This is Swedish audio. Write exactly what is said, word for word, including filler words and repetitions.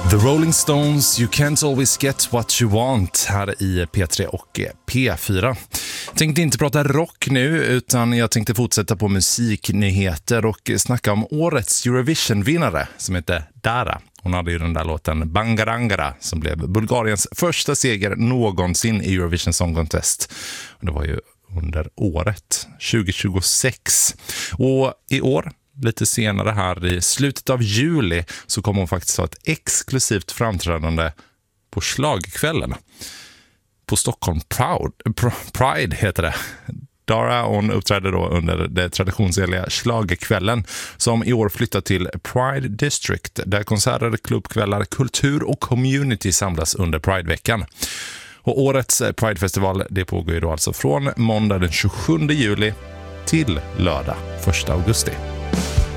The Rolling Stones, You Can't Always Get What You Want här i P tre och P fyra. Jag tänkte inte prata rock nu utan jag tänkte fortsätta på musiknyheter och snacka om årets Eurovision-vinnare som heter Dara. Hon hade ju den där låten Bangarangara som blev Bulgariens första seger någonsin i Eurovision Song Contest. Och det var ju under året tjugo tjugosex. Och i år, lite senare här i slutet av juli, så kommer hon faktiskt ha ett exklusivt framträdande på slagkvällen. På Stockholm Proud, Pride heter det. Dara, hon uppträdde då under det traditionsenliga slagkvällen som i år flyttar till Pride District där konserter, klubbkvällar, kultur och community samlas under Pride-veckan. Och årets Pride-festival det pågår ju då alltså från måndag den tjugosjunde juli till lördag första augusti.